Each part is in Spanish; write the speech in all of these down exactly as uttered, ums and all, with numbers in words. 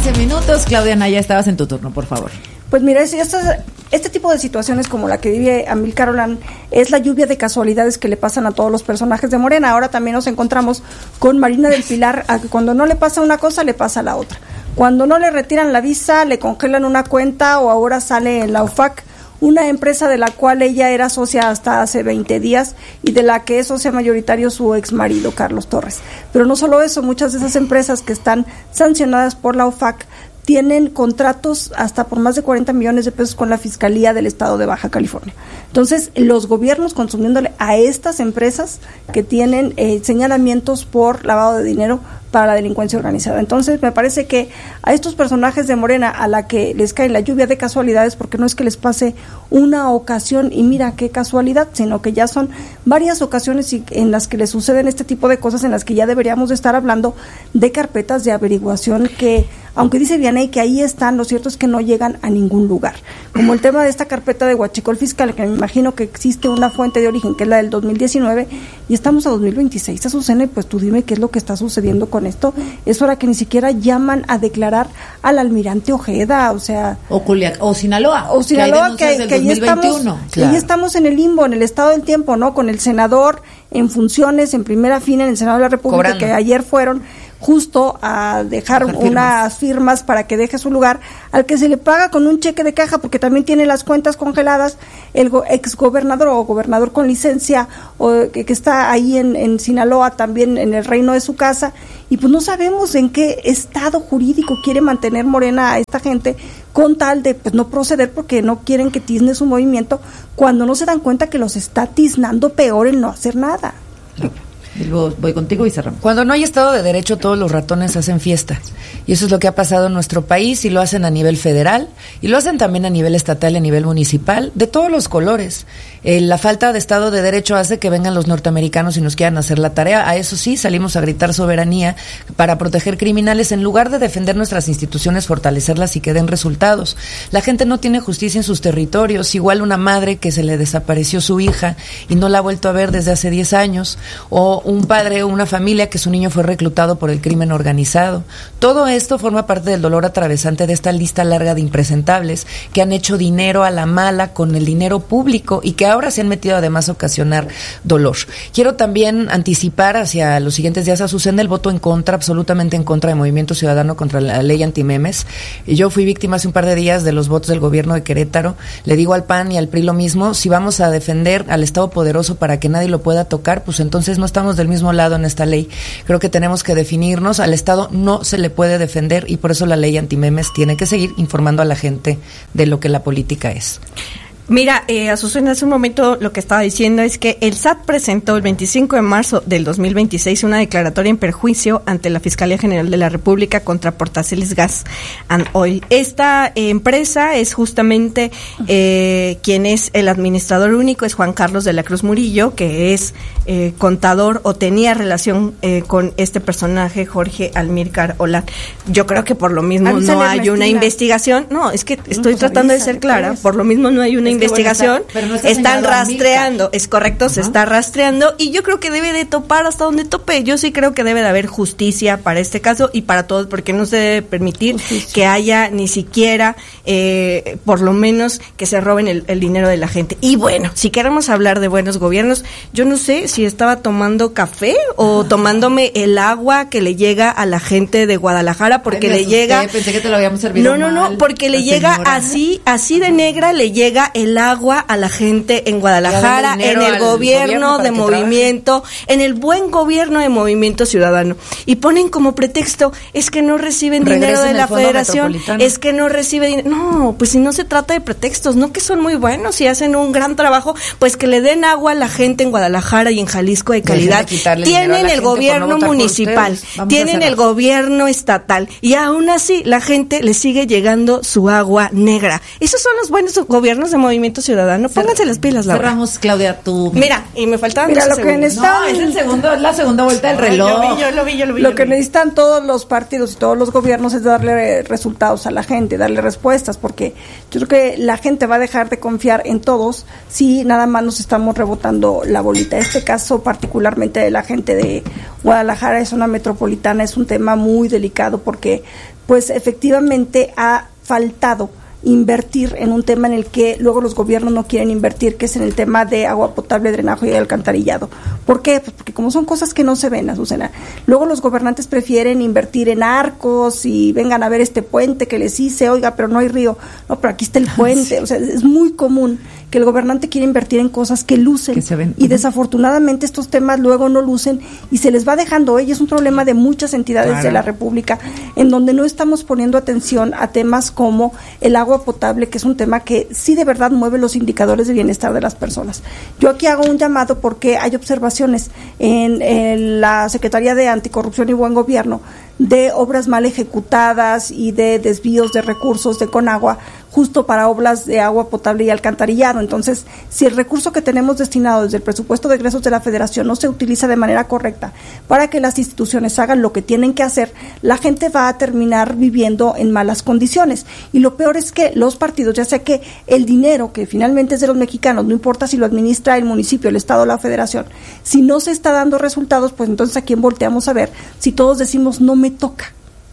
quince minutos. Claudia Naya, estabas en tu turno, por favor. Pues mira, este, este tipo de situaciones como la que vive Amílcar Olán es la lluvia de casualidades que le pasan a todos los personajes de Morena. Ahora también nos encontramos con Marina del Pilar, a que cuando no le pasa una cosa, le pasa la otra. Cuando no le retiran la visa, le congelan una cuenta, o ahora sale en la U F A C, una empresa de la cual ella era socia hasta hace veinte días y de la que es socia mayoritario su ex marido, Carlos Torres. Pero no solo eso, muchas de esas empresas que están sancionadas por la U F A C tienen contratos hasta por más de cuarenta millones de pesos con la Fiscalía del Estado de Baja California. Entonces, los gobiernos consumiéndole a estas empresas que tienen eh, señalamientos por lavado de dinero para la delincuencia organizada. Entonces, me parece que a estos personajes de Morena, a la que les cae la lluvia de casualidades, porque no es que les pase una ocasión y mira qué casualidad, sino que ya son varias ocasiones y en las que les suceden este tipo de cosas, en las que ya deberíamos de estar hablando de carpetas de averiguación que, aunque dice Vianey que ahí están, lo cierto es que no llegan a ningún lugar. Como el tema de esta carpeta de Huachicol Fiscal, que me imagino que existe una fuente de origen, que es la del dos mil diecinueve, y estamos a dos mil veintiséis, Azucena, y pues tú dime qué es lo que está sucediendo con esto. Es hora que ni siquiera llaman a declarar al almirante Ojeda, o sea... O, Culiac, o Sinaloa, o Sinaloa, que, que, que ahí, estamos, claro. ahí estamos en el limbo, en el estado del tiempo, ¿no? Con el senador en funciones, en primera fila en el Senado de la República, cobrando, que ayer fueron justo a dejar firmas. unas firmas para que deje su lugar, al que se le paga con un cheque de caja, porque también tiene las cuentas congeladas, el go, exgobernador o gobernador con licencia, o que, que está ahí en, en Sinaloa, también en el reino de su casa, y pues no sabemos en qué estado jurídico quiere mantener Morena a esta gente, con tal de pues no proceder, porque no quieren que tizne su movimiento, cuando no se dan cuenta que los está tiznando peor en no hacer nada. Voy contigo y cerramos. Cuando no hay Estado de Derecho, todos los ratones hacen fiesta. Y eso es lo que ha pasado en nuestro país, y lo hacen a nivel federal, y lo hacen también a nivel estatal y a nivel municipal, de todos los colores. Eh, la falta de Estado de Derecho hace que vengan los norteamericanos y nos quieran hacer la tarea. A eso sí, salimos a gritar soberanía para proteger criminales, en lugar de defender nuestras instituciones, fortalecerlas y que den resultados. La gente no tiene justicia en sus territorios. Igual una madre que se le desapareció su hija y no la ha vuelto a ver desde hace diez años, o un padre o una familia que su niño fue reclutado por el crimen organizado. Todo esto forma parte del dolor atravesante de esta lista larga de impresentables que han hecho dinero a la mala con el dinero público y que ahora se han metido además a ocasionar dolor. Quiero también anticipar hacia los siguientes días, Azucena, el voto en contra, absolutamente en contra de Movimiento Ciudadano contra la ley antimemes. Yo fui víctima hace un par de días de los votos del gobierno de Querétaro. Le digo al P A N y al P R I lo mismo: si vamos a defender al Estado poderoso para que nadie lo pueda tocar, pues entonces no estamos del mismo lado en esta ley. Creo que tenemos que definirnos. Al Estado no se le puede defender, y por eso la ley antimemes tiene que seguir informando a la gente de lo que la política es. Mira, eh, Azucena, hace un momento lo que estaba diciendo es que el S A T presentó el veinticinco de marzo del dos mil veintiséis una declaratoria en perjuicio ante la Fiscalía General de la República contra Portaceles Gas and Oil. Esta eh, empresa es justamente eh, quien es el administrador único, es Juan Carlos de la Cruz Murillo, que es eh, contador o tenía relación eh, con este personaje, Jorge Amílcar Olán. Yo creo que por lo mismo Avísale no hay Ernestina. Una investigación. No, es que estoy no, pues tratando avisa, de ser clara. Pues. Por lo mismo no hay una es investigación. Bueno, está, no están rastreando. Es correcto, uh-huh. Se está rastreando. Y yo creo que debe de topar hasta donde tope. Yo sí creo que debe de haber justicia para este caso y para todos, porque no se debe permitir justicia. Que haya ni siquiera, eh, por lo menos, que se roben el, el dinero de la gente. Y bueno, si queremos hablar de buenos gobiernos, yo no sé si estaba tomando café o uh-huh. tomándome el agua que le llega a la gente de Guadalajara, porque Ay, le asusté, llega. Pensé que te lo habíamos servido. No, no, no, mal, porque le llega señora. así, así de negra, le llega el agua a la gente en Guadalajara, en el gobierno, gobierno de Movimiento, trabaje. En el buen gobierno de Movimiento Ciudadano. Y ponen como pretexto, es que no reciben Regresen dinero de la Federación, es que no recibe dinero. No, pues si no se trata de pretextos, no, que son muy buenos y hacen un gran trabajo, pues que le den agua a la gente en Guadalajara y en Jalisco de calidad. Tienen el gobierno no municipal, tienen el gobierno estatal, y aún así la gente le sigue llegando su agua negra. Esos son los buenos gobiernos de Movimiento Ciudadano. Pónganse las pilas, Laura. Cerramos, Claudia, tú. Mira, y me faltaban Mira, lo que necesitan... No, es el segundo, es la segunda vuelta del reloj. Yo, vi, yo lo vi, yo lo vi. Lo yo que lo vi. necesitan todos los partidos y todos los gobiernos es darle resultados a la gente, darle respuestas, porque yo creo que la gente va a dejar de confiar en todos si nada más nos estamos rebotando la bolita. Este caso particularmente de la gente de Guadalajara, es una metropolitana, es un tema muy delicado, porque pues efectivamente ha faltado invertir en un tema en el que luego los gobiernos no quieren invertir, que es en el tema de agua potable, drenaje y alcantarillado. ¿Por qué? Pues porque como son cosas que no se ven, Azucena, luego los gobernantes prefieren invertir en arcos y vengan a ver este puente que les hice, oiga, pero no hay río, no, pero aquí está el puente, o sea, es muy común que el gobernante quiere invertir en cosas que lucen, que se ven. Y uh-huh. desafortunadamente estos temas luego no lucen y se les va dejando, y es un problema de muchas entidades claro. de la República, en donde no estamos poniendo atención a temas como el agua potable, que es un tema que sí de verdad mueve los indicadores de bienestar de las personas. Yo aquí hago un llamado porque hay observaciones en, en la Secretaría de Anticorrupción y Buen Gobierno de obras mal ejecutadas y de desvíos de recursos de Conagua justo para obras de agua potable y alcantarillado. Entonces, si el recurso que tenemos destinado desde el presupuesto de egresos de la Federación no se utiliza de manera correcta para que las instituciones hagan lo que tienen que hacer, la gente va a terminar viviendo en malas condiciones. Y lo peor es que los partidos, ya sea que el dinero que finalmente es de los mexicanos, no importa si lo administra el municipio, el Estado o la Federación, si no se está dando resultados, pues entonces a quién volteamos a ver si todos decimos no me toca.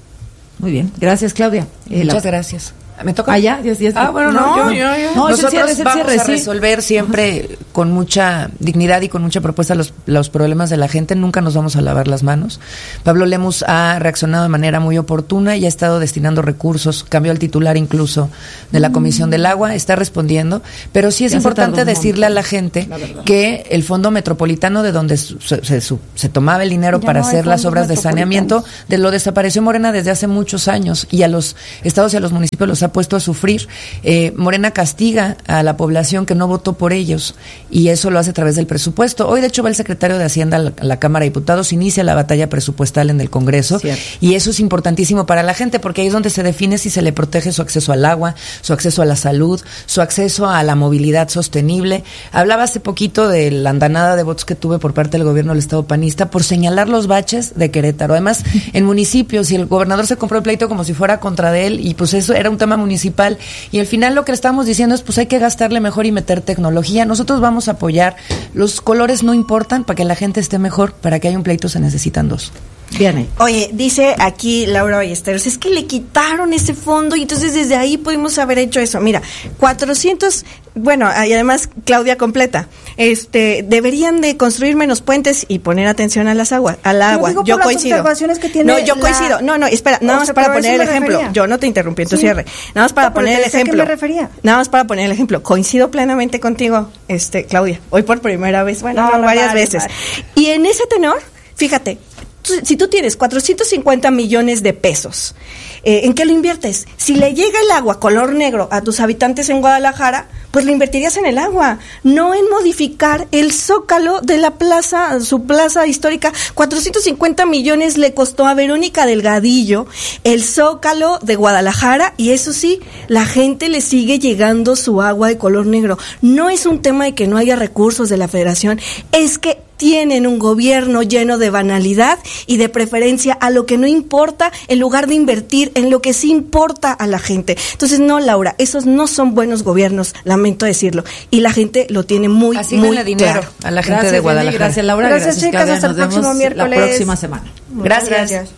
Muy bien, gracias Claudia. Eh, Muchas la... gracias. ¿Me toca? Ah, ya, ya, ya. Ah, bueno, no, no, yo, yo, yo. No, nosotros cierre, vamos cierre, a resolver sí. siempre con mucha dignidad y con mucha propuesta los, los problemas de la gente. Nunca nos vamos a lavar las manos. Pablo Lemus ha reaccionado de manera muy oportuna y ha estado destinando recursos. Cambió el titular incluso de la Comisión del Agua. Está respondiendo. Pero sí es ya importante decirle a la gente la que el Fondo Metropolitano, de donde se, se, se, se tomaba el dinero ya para no hacer las obras de saneamiento, de lo desapareció Morena desde hace muchos años y a los estados y a los municipios los ha puesto a sufrir. Eh, Morena castiga a la población que no votó por ellos y eso lo hace a través del presupuesto. Hoy de hecho va el secretario de Hacienda a la, a la Cámara de Diputados, inicia la batalla presupuestal en el Congreso. Cierto. Y eso es importantísimo para la gente porque ahí es donde se define si se le protege su acceso al agua, su acceso a la salud, su acceso a la movilidad sostenible. Hablaba hace poquito de la andanada de votos que tuve por parte del gobierno del Estado panista por señalar los baches de Querétaro. Además, en municipios, y el gobernador se compró el pleito como si fuera contra de él y pues eso era un tema municipal. Y al final lo que le estamos diciendo es pues hay que gastarle mejor y meter tecnología. Nosotros vamos a apoyar, los colores no importan, para que la gente esté mejor, para que haya un pleito se necesitan dos. Bien. Oye, dice aquí Laura Ballesteros, es que le quitaron ese fondo y entonces desde ahí pudimos haber hecho eso. Mira, cuatrocientos, bueno, y además Claudia completa, este, deberían de construir menos puentes y poner atención a las aguas, al agua. Yo, yo coincido. Que tiene no, yo la... coincido. No, no, espera, nada más para poner el ejemplo. Refería. Yo no te interrumpí en tu sí. cierre. Nada más para no, poner el ejemplo. ¿A qué me refería? Nada más para poner el ejemplo. Coincido plenamente contigo, este, Claudia. Hoy por primera vez, bueno, no, no, varias vale, veces. Vale. Y en ese tenor, fíjate, si tú tienes cuatrocientos cincuenta millones de pesos, eh, ¿en qué lo inviertes? Si le llega el agua color negro a tus habitantes en Guadalajara, pues lo invertirías en el agua, no en modificar el zócalo de la plaza, su plaza histórica. cuatrocientos cincuenta millones le costó a Verónica Delgadillo el zócalo de Guadalajara y eso sí, la gente le sigue llegando su agua de color negro. No es un tema de que no haya recursos de la Federación, es que tienen un gobierno lleno de banalidad y de preferencia a lo que no importa en lugar de invertir en lo que sí importa a la gente. Entonces, no, Laura, esos no son buenos gobiernos, lamento decirlo. Y la gente lo tiene muy, Así muy dinero claro. a la gente gracias, de Guadalajara. Jenny, gracias, Laura. Gracias, gracias chicas. Claudia. Hasta el Nos próximo vemos miércoles. la próxima semana. Gracias. gracias.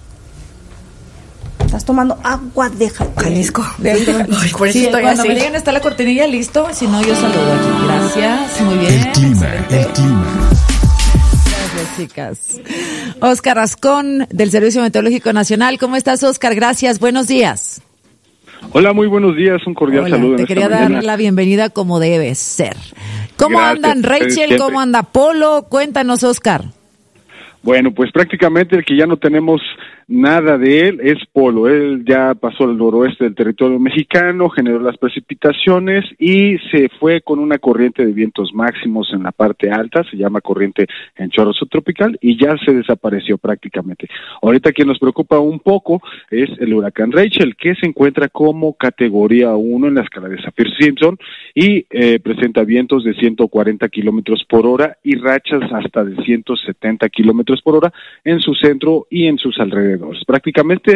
Estás tomando agua de Jalisco. Ay, por eso sí, estoy cuando así. Me lleguen está la cortinilla listo, si no yo saludo aquí. Gracias, muy bien. El clima, excelente. el clima. Gracias, chicas. Óscar Rascón, del Servicio Meteorológico Nacional. ¿Cómo estás, Óscar? Gracias, buenos días. Hola, muy buenos días, un cordial Hola, saludo. Te en quería esta dar mañana. la bienvenida como debe ser. ¿Cómo Gracias, andan Rachel? siempre. ¿Cómo anda Polo? Cuéntanos, Óscar. Bueno, pues prácticamente el que ya no tenemos nada de él es Polo. Él ya pasó al noroeste del territorio mexicano, generó las precipitaciones y se fue con una corriente de vientos máximos en la parte alta, se llama corriente en chorro subtropical, y ya se desapareció prácticamente. Ahorita quien nos preocupa un poco es el huracán Rachel, que se encuentra como categoría uno en la escala de Saffir-Simpson y eh, presenta vientos de ciento cuarenta kilómetros por hora y rachas hasta de ciento setenta kilómetros por hora en su centro y en sus alrededores. Prácticamente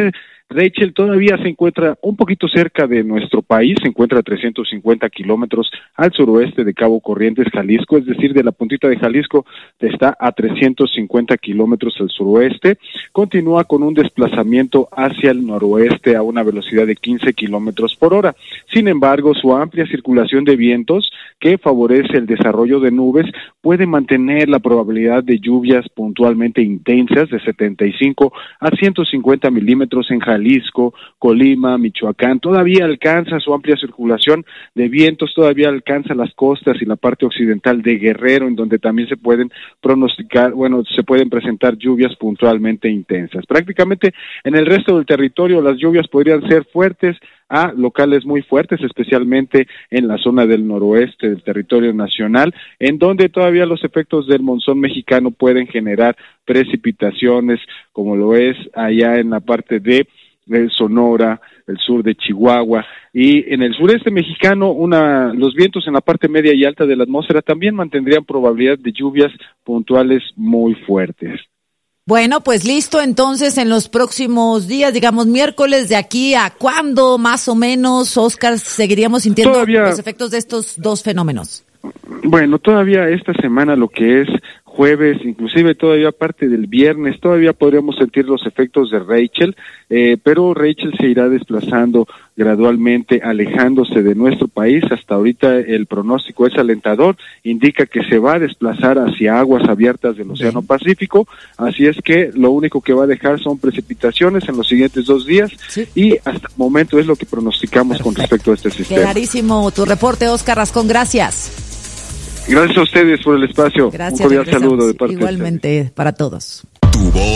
Rachel todavía se encuentra un poquito cerca de nuestro país, se encuentra a trescientos cincuenta kilómetros al suroeste de Cabo Corrientes, Jalisco, es decir, de la puntita de Jalisco está a trescientos cincuenta kilómetros al suroeste. Continúa con un desplazamiento hacia el noroeste a una velocidad de quince kilómetros por hora. Sin embargo, su amplia circulación de vientos, que favorece el desarrollo de nubes, puede mantener la probabilidad de lluvias puntualmente intensas de setenta y cinco a ciento cincuenta milímetros en Jalisco, Colima, Michoacán. Todavía alcanza su amplia circulación de vientos, todavía alcanza las costas y la parte occidental de Guerrero, en donde también se pueden pronosticar, bueno, se pueden presentar lluvias puntualmente intensas. Prácticamente en el resto del territorio las lluvias podrían ser fuertes a locales muy fuertes, especialmente en la zona del noroeste del territorio nacional, en donde todavía los efectos del monzón mexicano pueden generar precipitaciones, como lo es allá en la parte de, de Sonora, el sur de Chihuahua, y en el sureste mexicano una, los vientos en la parte media y alta de la atmósfera también mantendrían probabilidad de lluvias puntuales muy fuertes. Bueno, pues listo, entonces en los próximos días, digamos miércoles, de aquí a cuándo más o menos, Oscar, seguiríamos sintiendo todavía los efectos de estos dos fenómenos. Bueno, todavía esta semana, lo que es jueves, inclusive todavía parte del viernes, todavía podríamos sentir los efectos de Rachel, eh, pero Rachel se irá desplazando gradualmente, alejándose de nuestro país. Hasta ahorita el pronóstico es alentador, indica que se va a desplazar hacia aguas abiertas del Océano Pacífico, así es que lo único que va a dejar son precipitaciones en los siguientes dos días, sí. Y hasta el momento es lo que pronosticamos. Perfecto. Con respecto a este sistema. Clarísimo tu reporte, Oscar Rascón, gracias. Gracias a ustedes por el espacio. Gracias, un cordial saludo de parte igualmente de ustedes. Para todos. Tu voz